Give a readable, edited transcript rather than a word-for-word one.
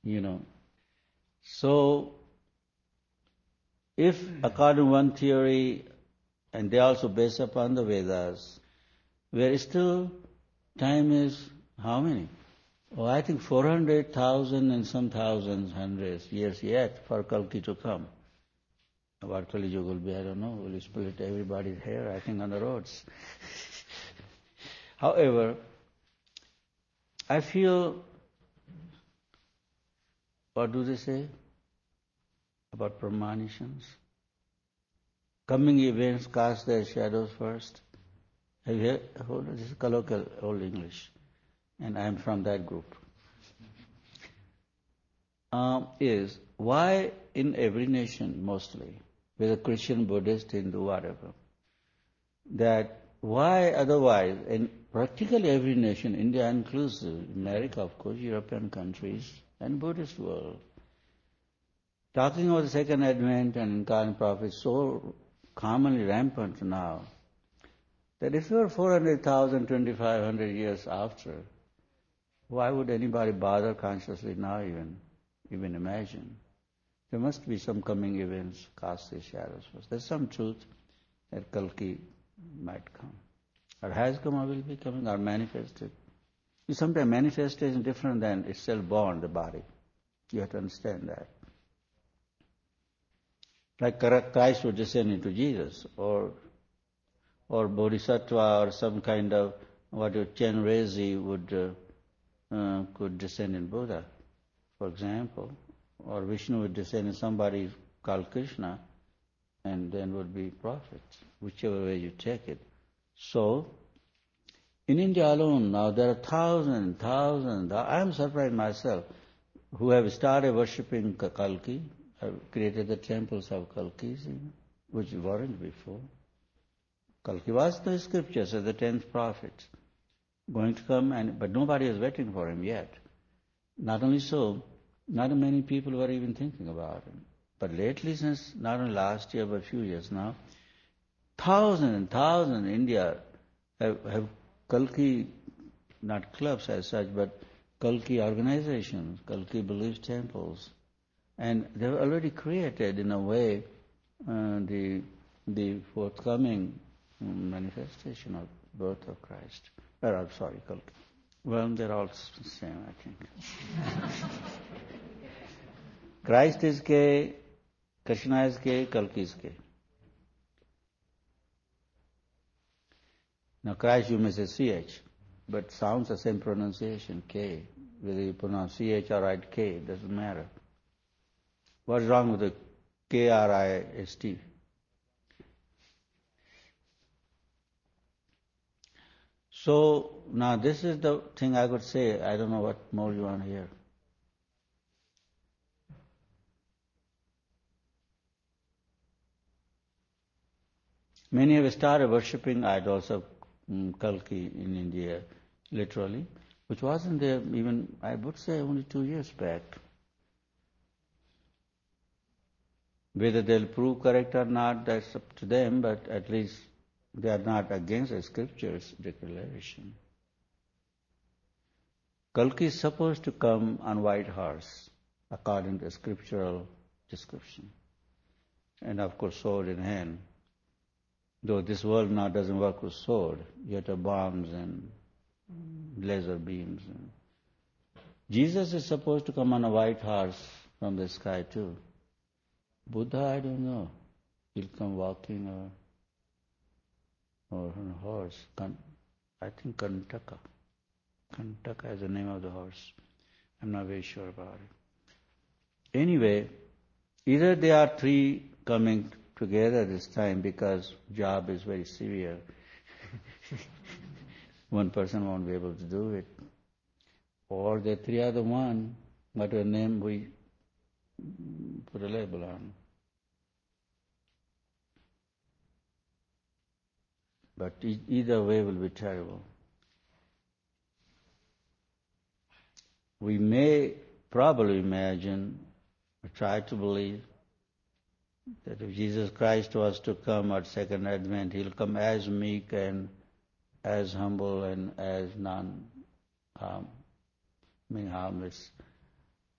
you know. So, if according to one theory, and they also based upon the Vedas, where still time is how many? Oh, I think 400,000 and some thousands, hundreds years yet for Kalki to come. What Kali Yuga will be, I don't know. Will you split everybody's hair, I think, on the roads? However, I feel, what do they say about premonitions? Coming events cast their shadows first. Have you heard? This is colloquial Old English, and I am from that group. Is why in every nation, mostly, whether Christian, Buddhist, Hindu, whatever, that why otherwise, in practically every nation, India inclusive, America, of course, European countries, and Buddhist world, talking about the second advent and incarnate prophet so commonly rampant now, that if you are 400,000, 2,500 years after, why would anybody bother consciously now even imagine? There must be some coming events cast their shadows first. There's some truth that Kalki might come, or has come, or will be coming, or manifested. Sometimes manifestation is different than itself born, the body. You have to understand that. Like Christ would descend into Jesus, or Bodhisattva, or some kind of Chenrezi could descend in Buddha, for example, or Vishnu would descend in somebody called Krishna, and then would be prophets, whichever way you take it. So, in India alone now there are thousands, I am surprised myself, who have started worshipping Kalki, have created the temples of Kalki, which weren't before. Kalki was the scriptures as the 10th prophet, going to come, but nobody is waiting for him yet. Not only so, not many people were even thinking about him. But lately, since not only last year but a few years now, thousands and thousands in India have Kalki, not clubs as such, but Kalki organizations, Kalki belief temples. And they've already created, in a way, the forthcoming manifestation of birth of Christ. Kalki. Well, they're all the same, I think. Christ is K, Krishna is K, Kalki is K. Now Christ you may say CH, but sounds the same pronunciation, K. Whether you pronounce CH or write K, it doesn't matter. What's wrong with the KRIST? So, now this is the thing I could say. I don't know what more you want to hear. Many have started worshipping idols of Kalki in India, literally, which wasn't there even, I would say, only 2 years back. Whether they'll prove correct or not, that's up to them, but at least they are not against the scripture's declaration. Kalki is supposed to come on white horse, according to scriptural description. And of course, sword in hand. Though this world now doesn't work with sword, yet have bombs and laser beams. Jesus is supposed to come on a white horse from the sky too. Buddha, I don't know. He'll come walking or on a horse. I think Kantaka. Kantaka is the name of the horse. I'm not very sure about it. Anyway, either they are three coming together this time because job is very severe. One person won't be able to do it. Or the three are the one, whatever name we put a label on. But either way will be terrible. We may probably imagine, or try to believe, that if Jesus Christ was to come at second advent, He'll come as meek and as humble and as harmless